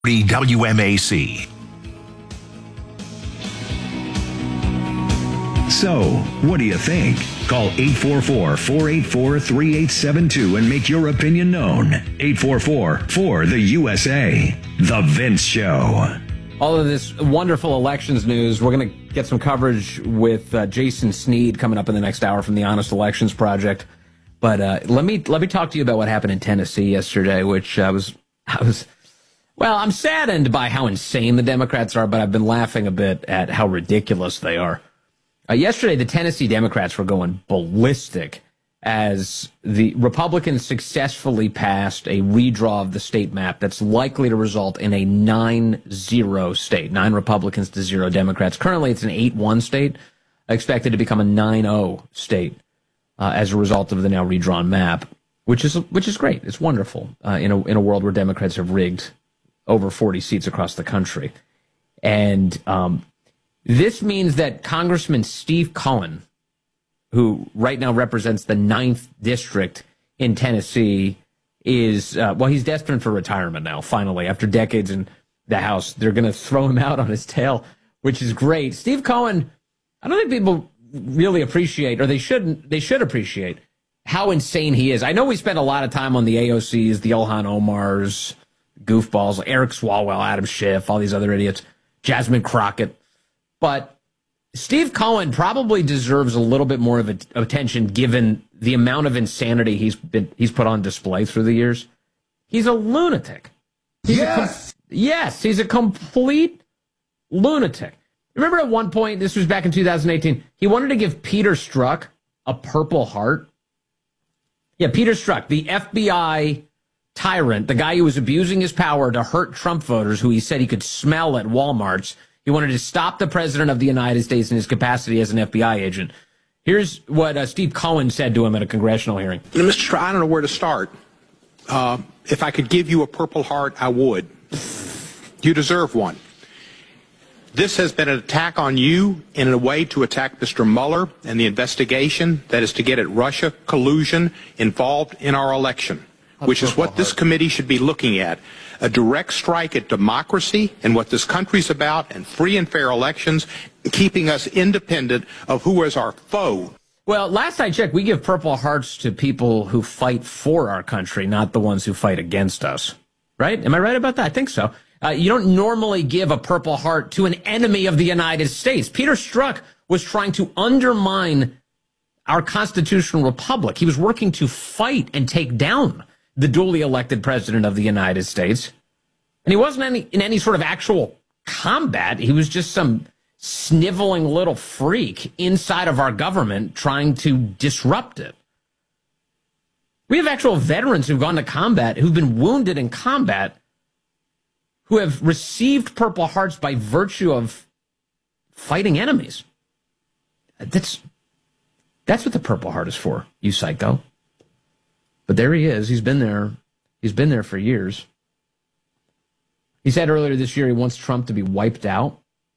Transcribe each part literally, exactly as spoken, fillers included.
W M A C. So, what do you think? Call eight four four, four eight four, three eight seven two and make your opinion known. eight four four, four the U S A. The Vince Show. All of this wonderful elections news, we're going to get some coverage with uh, Jason Sneed coming up in the next hour from the Honest Elections Project. But uh, let me let me talk to you about what happened in Tennessee yesterday, which I was I was well, I'm saddened by how insane the Democrats are, but I've been laughing a bit at how ridiculous they are. Uh, yesterday, the Tennessee Democrats were going ballistic as the Republicans successfully passed a redraw of the state map that's likely to result in a nine zero state. Nine Republicans to zero Democrats. Currently, it's an eight one state, expected to become a nine oh state uh, as a result of the now redrawn map, which is which is great. It's wonderful uh, in a in a world where Democrats have rigged over forty seats across the country. And um, this means that Congressman Steve Cohen, who right now represents the ninth district in Tennessee, is, uh, well, he's destined for retirement now, finally. After decades in the House, they're going to throw him out on his tail, which is great. Steve Cohen, I don't think people really appreciate, or they shouldn't, they should appreciate how insane he is. I know we spent a lot of time on the A O Cs, the Ilhan Omars, goofballs, Eric Swalwell, Adam Schiff, all these other idiots, Jasmine Crockett. But Steve Cohen probably deserves a little bit more of a, attention given the amount of insanity he's been he's put on display through the years. He's a lunatic. He's yes. A com- yes, he's a complete lunatic. Remember at one point, this was back in two thousand eighteen, he wanted to give Peter Strzok a Purple Heart. Yeah, Peter Strzok, the F B I tyrant, the guy who was abusing his power to hurt Trump voters, who he said he could smell at Walmarts. He wanted to stop the president of the United States in his capacity as an F B I agent. Here's what uh, Steve Cohen said to him at a congressional hearing. Mister Trump, I don't know where to start. Uh, if I could give you a Purple Heart, I would. You deserve one. This has been an attack on you in a way to attack Mister Mueller and the investigation that is to get at Russia collusion involved in our election, which is what this committee should be looking at. A direct strike at democracy and what this country's about, and free and fair elections, keeping us independent of who is our foe. Well, last I checked, we give Purple Hearts to people who fight for our country, not the ones who fight against us. Right? Am I right about that? I think so. Uh, you don't normally give a Purple Heart to an enemy of the United States. Peter Strzok was trying to undermine our constitutional republic. He was working to fight and take down the duly elected president of the United States. And he wasn't any, in any sort of actual combat. He was just some sniveling little freak inside of our government trying to disrupt it. We have actual veterans who've gone to combat, who've been wounded in combat, who have received Purple Hearts by virtue of fighting enemies. That's, that's what the Purple Heart is for, you psycho. But there he is. He's been there. He's been there for years. He said earlier this year he wants Trump to be wiped out.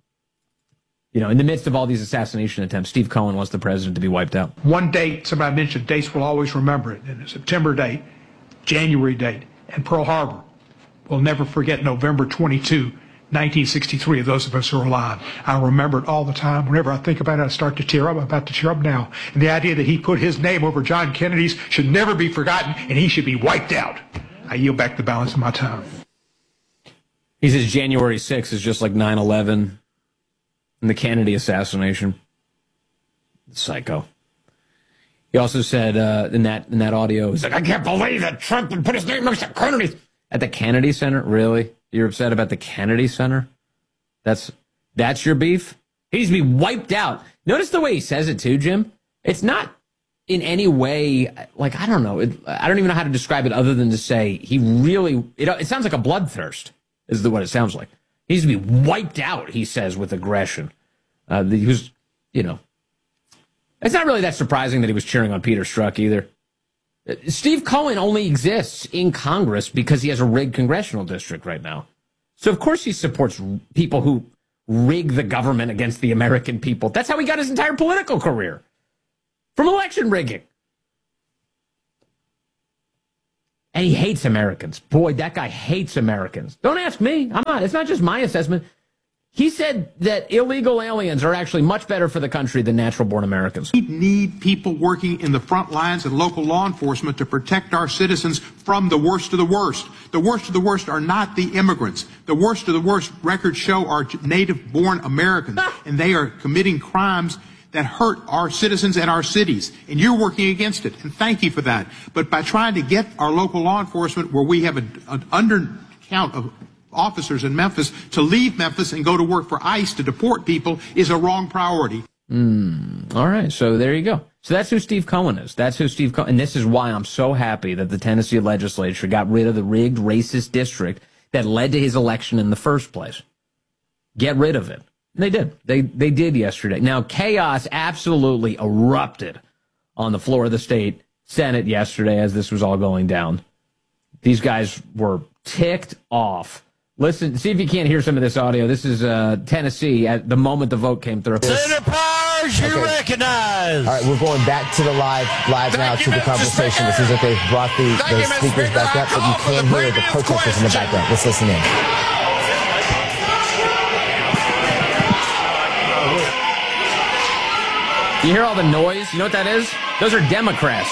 You know, in the midst of all these assassination attempts, Steve Cohen wants the president to be wiped out. One date, somebody mentioned dates, we'll always remember it. And a September date, January date, and Pearl Harbor. We'll never forget November twenty-second, nineteen sixty-three, of those of us who are alive. I remember it all the time. Whenever I think about it, I start to tear up. I'm about to tear up now. And the idea that he put his name over John Kennedy's should never be forgotten, and he should be wiped out. I yield back the balance of my time. He says January sixth is just like nine eleven and the Kennedy assassination. Psycho. He also said uh, in that in that audio, he's like, I can't believe that Trump would put his name next to Kennedy's. At the Kennedy Center? Really? You're upset about the Kennedy Center? That's that's your beef? He needs to be wiped out. Notice the way he says it too, Jim. It's not in any way, like, I don't know. It, I don't even know how to describe it other than to say he really, it, it sounds like a bloodthirst is the, what it sounds like. He needs to be wiped out, he says, with aggression. Uh, he was, you know, it's not really that surprising that he was cheering on Peter Strzok either. Steve Cohen only exists in Congress because he has a rigged congressional district right now. So, of course, he supports people who rig the government against the American people. That's how he got his entire political career, from election rigging. And he hates Americans. Boy, that guy hates Americans. Don't ask me. I'm not. It's not just my assessment. He said that illegal aliens are actually much better for the country than natural-born Americans. We need people working in the front lines and local law enforcement to protect our citizens from the worst of the worst. The worst of the worst are not the immigrants. The worst of the worst records show are native-born Americans, and they are committing crimes that hurt our citizens and our cities. And you're working against it, and thank you for that. But by trying to get our local law enforcement, where we have an, an undercount of officers in Memphis, to leave Memphis and go to work for ICE to deport people is a wrong priority. Mm, all right, so there you go. So that's who Steve Cohen is. That's who Steve Cohen, and this is why I'm so happy that the Tennessee legislature got rid of the rigged racist district that led to his election in the first place. Get rid of it. And they did. They they did yesterday. Now, chaos absolutely erupted on the floor of the state Senate yesterday as this was all going down. These guys were ticked off. Listen, see if you can't hear some of this audio. This is uh, Tennessee at the moment the vote came through. Senator Powers, you Okay. recognize. All right, we're going back to the live live now to the conversation. It seems like they've brought the, the speakers back up, but you can hear the protesters in the background. Let's listen in. You hear all the noise? You know what that is? Those are Democrats.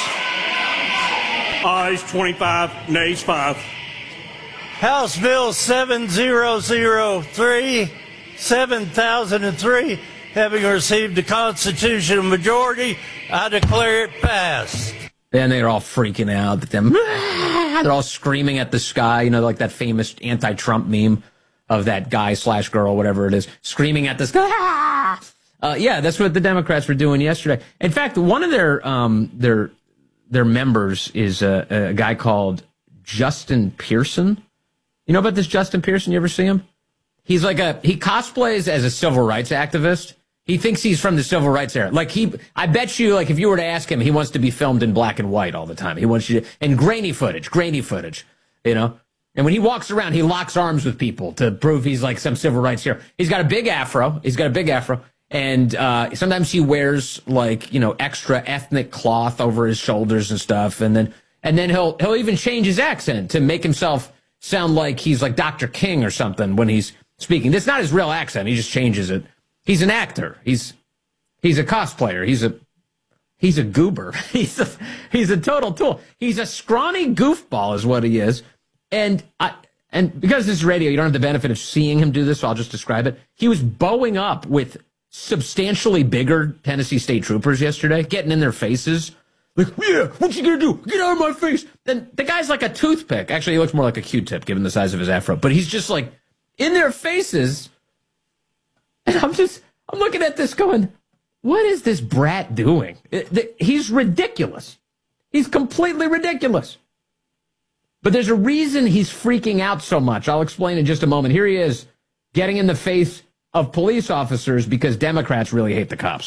Ayes twenty-five, nays five. House Bill seven thousand three, seven thousand three, having received a constitutional majority, I declare it passed. Then they're all freaking out. Them, they're all screaming at the sky. You know, like that famous anti-Trump meme of that guy slash girl, whatever it is, screaming at the sky. Uh, yeah, that's what the Democrats were doing yesterday. In fact, one of their um, their their members is a, a guy called Justin Pearson. You know about this Justin Pearson? You ever see him? He's like a he cosplays as a civil rights activist. He thinks he's from the civil rights era. Like he, I bet you, like if you were to ask him, he wants to be filmed in black and white all the time. He wants you to, and grainy footage, grainy footage, you know. And when he walks around, he locks arms with people to prove he's like some civil rights hero. He's got a big afro. He's got a big afro. And uh, sometimes he wears like, you know, extra ethnic cloth over his shoulders and stuff. And then and then he'll he'll even change his accent to make himself sound like he's like Doctor King or something when he's speaking. That's not his real accent. He just changes it. He's an actor. He's he's a cosplayer. He's a he's a goober. He's a he's a total tool. He's a scrawny goofball is what he is. And I and because this is radio, you don't have the benefit of seeing him do this, so I'll just describe it. He was bowing up with substantially bigger Tennessee state troopers yesterday, getting in their faces. Like, yeah, what you gonna do? Get out of my face. And the guy's like a toothpick. Actually, he looks more like a Q-tip given the size of his afro. But he's just like in their faces. And I'm just, I'm looking at this going, what is this brat doing? It, the, he's ridiculous. He's completely ridiculous. But there's a reason he's freaking out so much. I'll explain in just a moment. Here he is getting in the face of police officers because Democrats really hate the cops.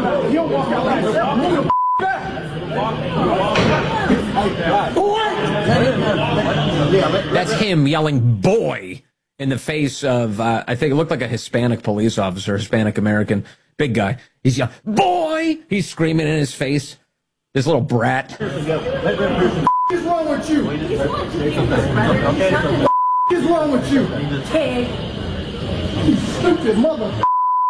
That's him yelling boy in the face of, uh, I think it looked like a Hispanic police officer, Hispanic American, big guy. He's yelling, boy! He's screaming in his face. This little brat. What is wrong with you? What is wrong with you? You stupid mother.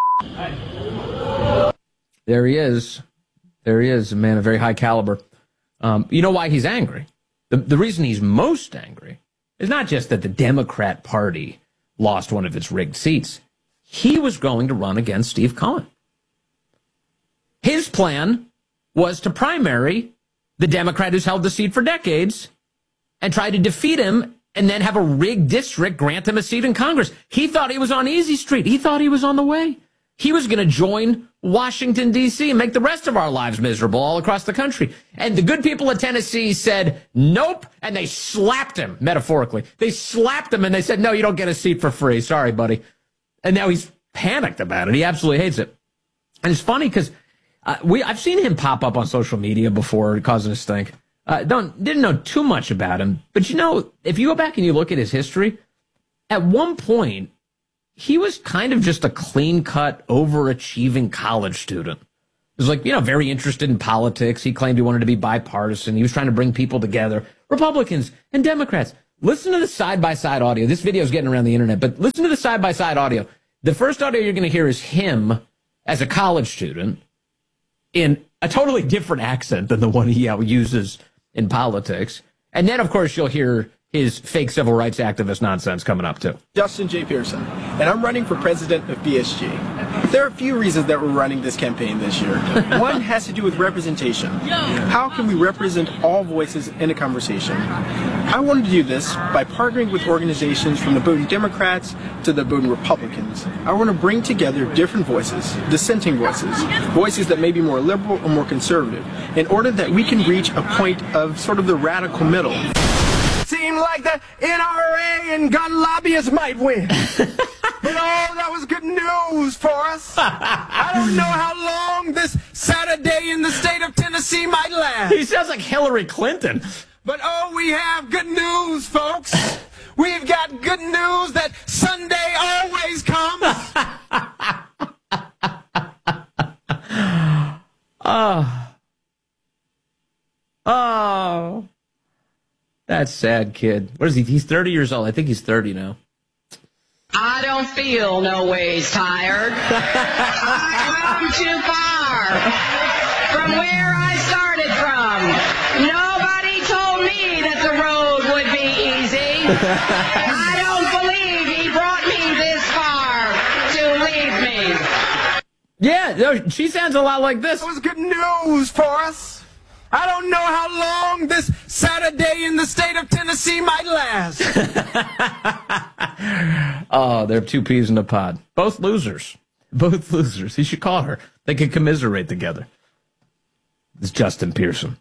There he is. There he is, a man of very high caliber. Um, you know why he's angry? The, the reason he's most angry is not just that the Democrat Party lost one of its rigged seats. He was going to run against Steve Cohen. His plan was to primary the Democrat who's held the seat for decades and try to defeat him and then have a rigged district grant him a seat in Congress. He thought he was on easy street. He thought he was on the way. He was going to join Washington, D C and make the rest of our lives miserable all across the country. And the good people of Tennessee said, nope, and they slapped him, metaphorically. They slapped him and they said, no, you don't get a seat for free. Sorry, buddy. And now he's panicked about it. He absolutely hates it. And it's funny because uh, we I've seen him pop up on social media before causing a stink. Uh, don't didn't know too much about him. But, you know, if you go back and you look at his history, at one point, he was kind of just a clean-cut, overachieving college student. was like, you know, very interested in politics. He claimed he wanted to be bipartisan. He was trying to bring people together, Republicans and Democrats. Listen to the side-by-side audio. This video is getting around the internet, but listen to the side-by-side audio. The first audio you're going to hear is him as a college student in a totally different accent than the one he uh, uses in politics. And then, of course, you'll hear his fake civil rights activist nonsense coming up, too. Justin J. Pearson, and I'm running for president of B S G. There are a few reasons that we're running this campaign this year. One has to do with representation. How can we represent all voices in a conversation? I wanted to do this by partnering with organizations from the Bowdoin Democrats to the Bowdoin Republicans. I want to bring together different voices, dissenting voices, voices that may be more liberal or more conservative, in order that we can reach a point of sort of the radical middle. Seemed like the N R A and gun lobbyists might win. But oh, that was good news for us. I don't know how long this Saturday in the state of Tennessee might last. He sounds like Hillary Clinton. But oh, we have good news, folks. We've got good news that Sunday always comes. Oh. Oh. That's sad, kid. What is he? He's thirty years old. I think he's thirty now. I don't feel no ways tired. I've come too far from where I started from. Nobody told me that the road would be easy. I don't believe he brought me this far to leave me. Yeah, no, she sounds a lot like this. That was good news for us. I don't know how long this Saturday in the state of Tennessee might last. Oh, they're two peas in a pod. Both losers. Both losers. He should call her. They could commiserate together. It's Justin Pearson.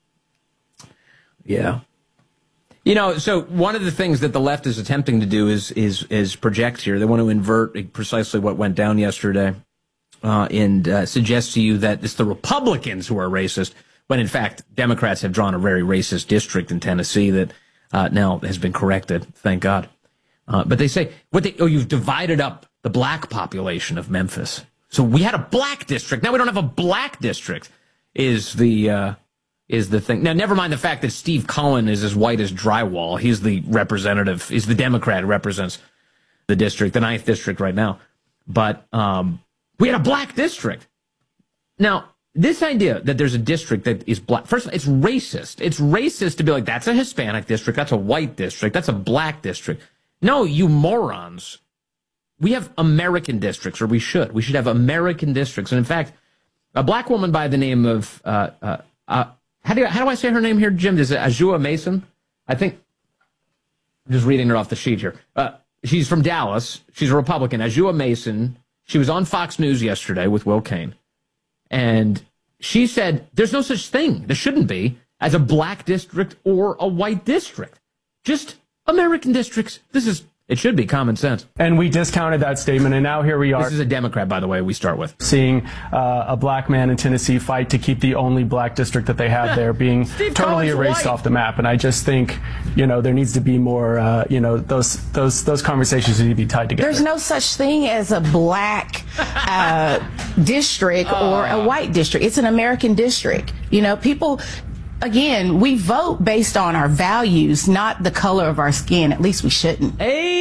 Yeah. You know, so one of the things that the left is attempting to do is is is project here. They want to invert precisely what went down yesterday uh, and uh, suggest to you that it's the Republicans who are racist, when in fact Democrats have drawn a very racist district in Tennessee that uh, now has been corrected, thank God. Uh, but they say, what they, oh, you've divided up the black population of Memphis. So we had a black district. Now we don't have a black district is the uh, is the thing. Now, never mind the fact that Steve Cohen is as white as drywall. He's the representative. He's the Democrat who represents the district, the ninth district right now. But um, we had a black district. Now, this idea that there's a district that is black, first of all, it's racist. It's racist to be like, that's a Hispanic district, that's a white district, that's a black district. No, you morons. We have American districts, or we should. We should have American districts. And in fact, a black woman by the name of, uh, uh, uh, how do you, how do I say her name here, Jim? Is it Ajua Mason? I think, I'm just reading her off the sheet here. Uh, she's from Dallas. She's a Republican. Ajua Mason. She was on Fox News yesterday with Will Cain. And she said, there's no such thing, there shouldn't be, as a black district or a white district. Just American districts. This is, it should be common sense. And we discounted that statement, and now here we are. This is a Democrat, by the way, we start with. Seeing uh, a black man in Tennessee fight to keep the only black district that they have yeah. there being Steve totally Cohen's erased white. off the map. And I just think, you know, there needs to be more, uh, you know, those those those conversations need to be tied together. There's no such thing as a black uh, district or a white district. It's an American district. You know, people... Again, we vote based on our values, not the color of our skin. At least we shouldn't.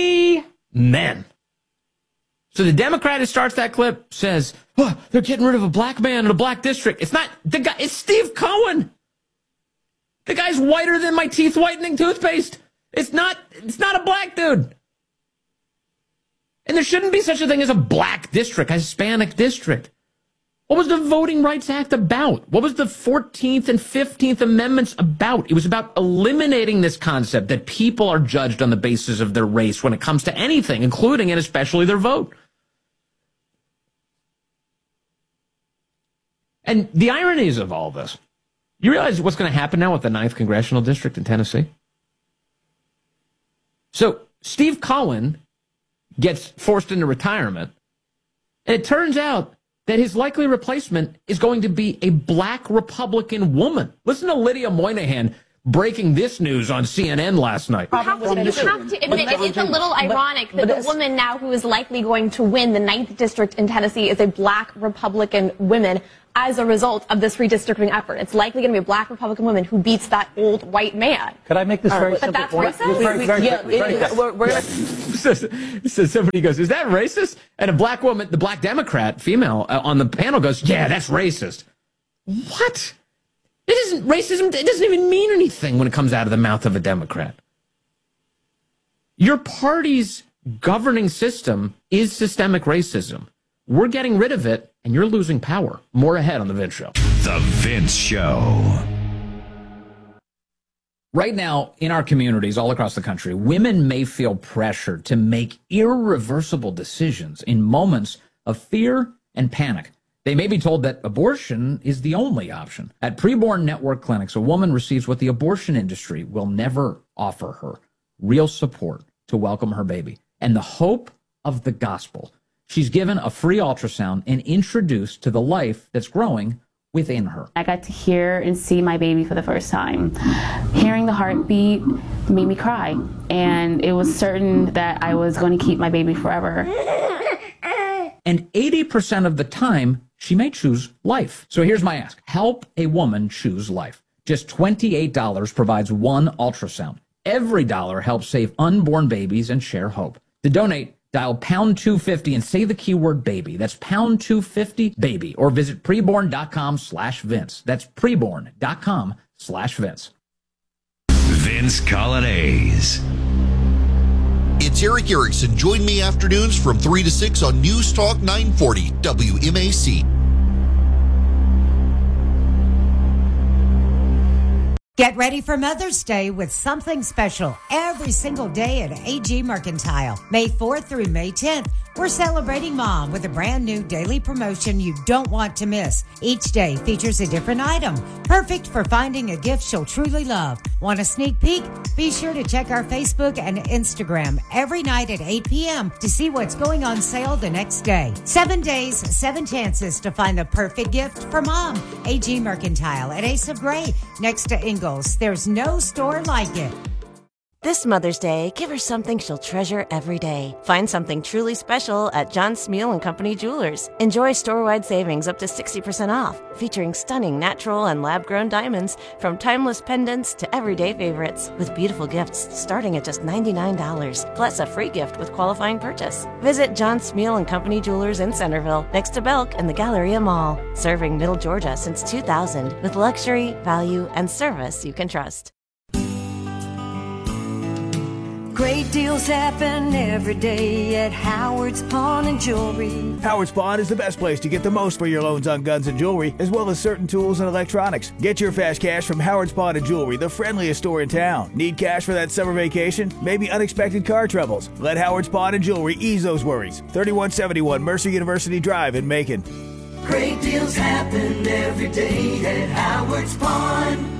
Amen. So the Democrat who starts that clip says, oh, they're getting rid of a black man in a black district. It's not the guy. It's Steve Cohen. The guy's whiter than my teeth whitening toothpaste. It's not. It's not a black dude. And there shouldn't be such a thing as a black district, a Hispanic district. What was the Voting Rights Act about? What was the fourteenth and fifteenth Amendments about? It was about eliminating this concept that people are judged on the basis of their race when it comes to anything, including and especially their vote. And the ironies of all this, you realize what's going to happen now with the ninth Congressional District in Tennessee? So Steve Cohen gets forced into retirement, and it turns out that his likely replacement is going to be a black Republican woman. Listen to Lydia Moynihan breaking this news on C N N last night. You have to, you have to admit, it's a little ironic that the woman now who is likely going to win the ninth district in Tennessee is a black Republican woman as a result of this redistricting effort. It's likely going to be a black Republican woman who beats that old white man. Could I make this very but simple that's point? racist? Very, very, yeah, very, very we're, we're gonna, so, so somebody goes, is that racist? And a black woman, the black Democrat, female, uh, on the panel goes, yeah, that's racist. What? It isn't racism. It doesn't even mean anything when it comes out of the mouth of a Democrat. Your party's governing system is systemic racism. We're getting rid of it, and you're losing power. More ahead on The Vince Show. The Vince Show. Right now, in our communities all across the country, women may feel pressured to make irreversible decisions in moments of fear and panic. They may be told that abortion is the only option. At Preborn Network Clinics, a woman receives what the abortion industry will never offer her: real support to welcome her baby and the hope of the gospel. She's given a free ultrasound and introduced to the life that's growing within her. I got to hear and see my baby for the first time. Hearing the heartbeat made me cry, and it was certain that I was going to keep my baby forever. And eighty percent of the time, she may choose life. So here's my ask. Help a woman choose life. Just twenty-eight dollars provides one ultrasound. Every dollar helps save unborn babies and share hope. To donate, dial pound two fifty and say the keyword baby. That's pound two fifty baby, or visit preborn.com slash Vince. That's preborn.com slash Vince. Vince Colonnese. It's Eric Erickson. Join me afternoons from three to six on News Talk nine forty W M A C. Get ready for Mother's Day with something special every single day at A G Mercantile. May fourth through May tenth, we're celebrating Mom with a brand new daily promotion you don't want to miss. Each day features a different item, perfect for finding a gift she'll truly love. Want a sneak peek? Be sure to check our Facebook and Instagram every night at eight p.m. to see what's going on sale the next day. Seven days, seven chances to find the perfect gift for Mom. A G Mercantile at Ace of Gray, next to Ingalls. There's no store like it. This Mother's Day, give her something she'll treasure every day. Find something truly special at John Smeal and Company Jewelers. Enjoy store-wide savings up to sixty percent off, featuring stunning natural and lab-grown diamonds, from timeless pendants to everyday favorites, with beautiful gifts starting at just ninety-nine dollars, plus a free gift with qualifying purchase. Visit John Smeal and Company Jewelers in Centerville, next to Belk and the Galleria Mall, serving Middle Georgia since two thousand, with luxury, value, and service you can trust. Great deals happen every day at Howard's Pawn and Jewelry. Howard's Pawn is the best place to get the most for your loans on guns and jewelry, as well as certain tools and electronics. Get your fast cash from Howard's Pawn and Jewelry, the friendliest store in town. Need cash for that summer vacation? Maybe unexpected car troubles? Let Howard's Pawn and Jewelry ease those worries. thirty-one seventy-one Mercer University Drive in Macon. Great deals happen every day at Howard's Pawn.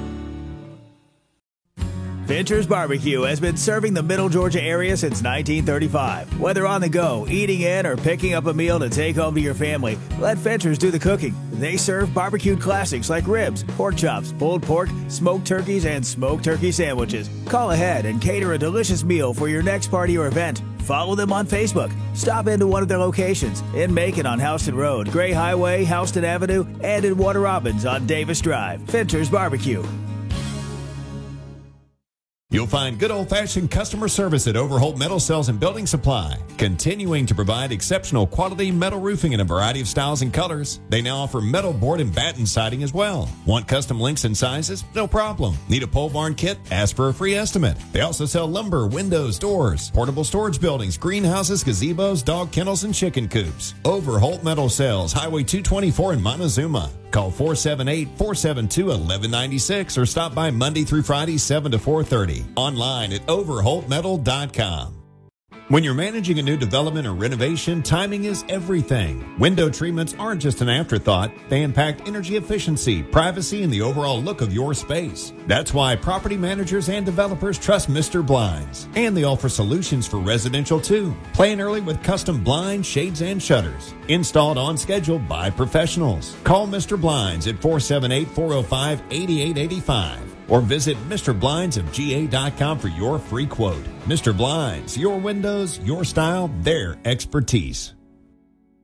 Fincher's Barbecue has been serving the Middle Georgia area since nineteen thirty-five. Whether on the go, eating in, or picking up a meal to take home to your family, let Fincher's do the cooking. They serve barbecued classics like ribs, pork chops, pulled pork, smoked turkeys, and smoked turkey sandwiches. Call ahead and cater a delicious meal for your next party or event. Follow them on Facebook. Stop into one of their locations in Macon on Houston Road, Gray Highway, Houston Avenue, and in Warner Robins on Davis Drive. Fincher's Barbecue. You'll find good old-fashioned customer service at Overholt Metal Sales and Building Supply, continuing to provide exceptional quality metal roofing in a variety of styles and colors. They now offer metal board and batten siding as well. Want custom links and sizes? No problem. Need a pole barn kit? Ask for a free estimate. They also sell lumber, windows, doors, portable storage buildings, greenhouses, gazebos, dog kennels, and chicken coops. Overholt Metal Sales, Highway two twenty-four in Montezuma. Call four seven eight, four seven two, one one nine six or stop by Monday through Friday, seven to four thirty. Online at overholt metal dot com. When you're managing a new development or renovation, timing is everything. Window treatments aren't just an afterthought. They impact energy efficiency, privacy, and the overall look of your space. That's why property managers and developers trust Mister Blinds. And they offer solutions for residential too. Plan early with custom blinds, shades, and shutters. Installed on schedule by professionals. Call Mister Blinds at four seven eight, four oh five, eight eight eight five. or visit Mister Blinds of G A dot com for your free quote. Mister Blinds, your windows, your style, their expertise.